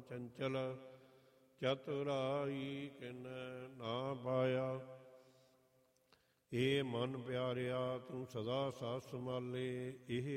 ਚੰਚਲ, ਚਤੁਰਾਈ ਕਿਨ ਨਾ ਪਾਇਆ। ਏ ਮਨ ਪਿਆਰਿਆ ਤੂੰ ਸਦਾ ਸਾਥ ਸੰਭਾਲੇ, ਇਹ